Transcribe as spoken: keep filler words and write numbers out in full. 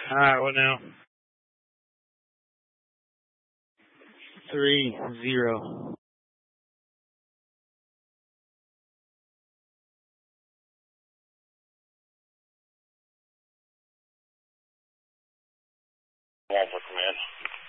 Alright, what now? Three, zero. One for command.